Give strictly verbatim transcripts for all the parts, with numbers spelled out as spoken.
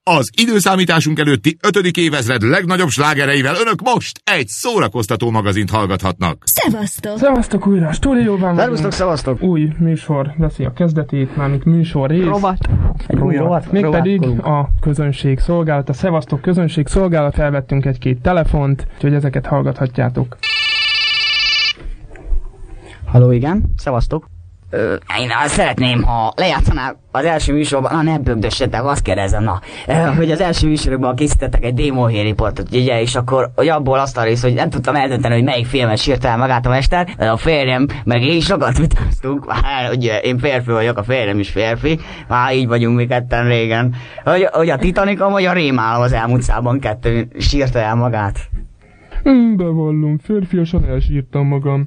Az időszámításunk előtti ötödik évezred legnagyobb slágereivel önök most egy szórakoztató magazint hallgathatnak. Szevasztok! Szevasztok újra a stúdióban. Szervusztok, szevasztok! Új műsor veszi a kezdetét, mármint műsor rész. Rovat. Új rovat. Mégpedig a közönség szolgálata. Szevasztok közönség szolgálat, felvettünk egy-két telefont, úgyhogy ezeket hallgathatjátok. Halló, igen, szevasztok! Ö, én azt szeretném, ha lejátszanál az első műsorban, na ne bögdössetek, azt kérdezem, na, ö, hogy az első műsorokban készítettek egy demo riportot, ugye, és akkor, hogy abból azt a rész, hogy nem tudtam eldönteni, hogy melyik filmet sírta el magát a mester, a férjem, meg én sokat vitáztunk, már ugye én férfi vagyok, a férjem is férfi, már így vagyunk mi ketten régen, hogy, hogy a Titanicon vagy a Rémálom az elmúlt szában kettő sírta el magát. Hmm, bevallom, férfiasan elsírtam magam.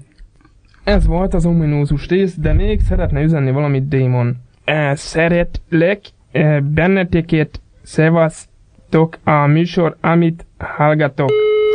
Ez volt az ominózus rész, de még szeretne üzenni valamit Démon. E, szeretlek e, benneteket, szevasztok a műsor, amit hallgatok.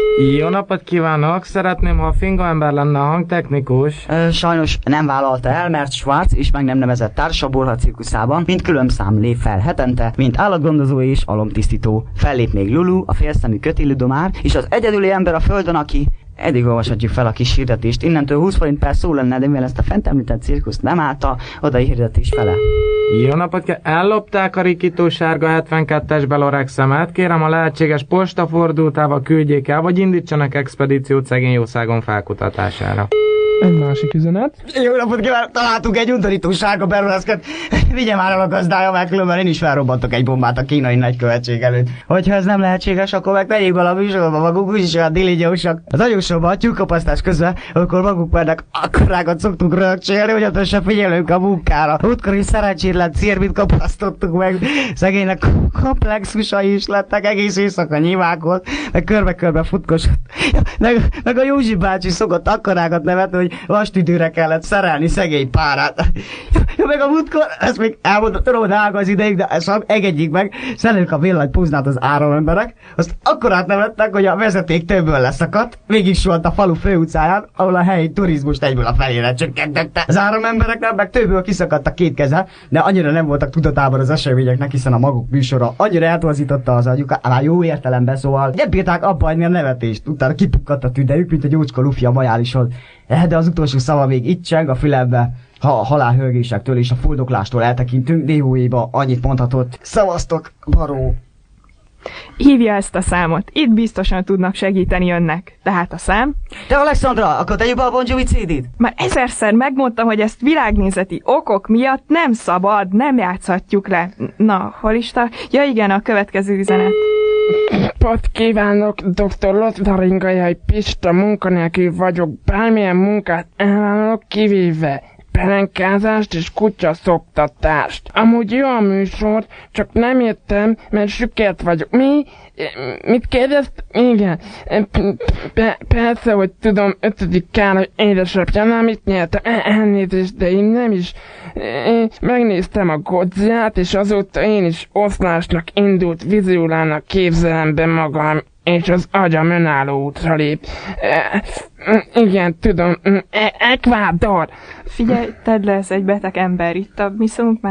Jó napot kívánok! Szeretném, ha a finga ember lenne a hangtechnikus. Ö, sajnos nem vállalta el, mert Schwarz is meg nem nevezett társa a Bolha cirkuszában, mint különszám lép fel hetente, mint állatgondozó és alomtisztító. Fellép még Lulu, a félszemű kötélődomár, és az egyedüli ember a földön, aki... Eddig olvashatjuk fel a kis hirdetést. Innentől húsz forint per szó lenne, de mivel ezt a fent említett cirkuszt nem állta, oda hirdetés fele. Jó napot kell! Ellopták a rikító sárga hetvenkettes Belorexemet. Kérem, a lehetséges postafordultával küldjék el, vagy indítsanak expedíciót szegény jószágon felkutatására. Egy másik üzenet. Jó napot kívánok! Találtunk egy undorító sárga Berolexet. Vigye már el a gazdája, mert különben én is felrobbantok egy bombát a kínai nagykövetség előtt. Hogyha ez nem lehetséges, akkor meg tegyék bele a műsorba maguk, úgyis olyan diligyósak. Az agyósorban a tyúkkapasztás közben, amikor maguk mennek, akkorákat szoktunk rögcsélni, hogy ott se figyelünk a munkára. Útkor is szerencsétlen cérbit kapasztottuk meg. Szegénynek komplexusai is lettek, egész éjszaka nyilvákolt, meg körbe-körbe futkosott. Ja, meg, meg a Józsi bácsi szokott akkorákat nevetni, hogy vastüdőre kellett szerelni szegény párát. Ja, ja, meg a múltkor, ezt még elmondom, tudom, hogy ága az ideig, de ezt engedjék meg, szelők a villanypóznát az áramemberek, azt akkorát nevettek, hogy a vezeték többből leszakadt, végig suhant a falu főutcáján, ahol a helyi turizmust egyből a felére csökkentette. Az áramembereknek meg többből kiszakadt a két keze, de annyira nem voltak tudatában az eseményeknek, hiszen a maguk műsora annyira eltorzította az agyukat, már jó értelemben, szóval nem bírták abba hagyni a nevetést, utána kipukkadt a tüdejük, mint a gyócska lufi a majálison. De az utolsó szava még itt cseng a fülembe, ha a halálhörgésektől és a fuldoklástól eltekintünk, dé o é-ba annyit mondhatott. Szevasztok, baró! Hívja ezt a számot, itt biztosan tudnak segíteni önnek. Tehát a szám... Te Alexandra, akkor tegyük be a Bon Jovi cé dét? Már ezerszer megmondtam, hogy ezt világnézeti okok miatt nem szabad, nem játszhatjuk le. Na, hol is ta? Ja igen, a következő üzenet. Napot kívánok, doktor Lothar Pista, munkanélkül vagyok, bármilyen munkát elvállalok, kivéve pelenkázást és kutyaszoktatást. Amúgy jó a műsor, csak nem értem, mert sükert vagyok. Mi? Mit kérdezt? Igen. P- persze, hogy tudom, ötödik Károly édesapja, na mit nyertem? Elnézést, de én nem is. Én megnéztem a Godzillát, és azóta én is oszlásnak indult vizuálának képzelem be magam, és az agyam önálló útra lép. E, igen, tudom. E- Ekvádor! Figyelj, tedd le, ez egy beteg ember, itt a mi szavunk már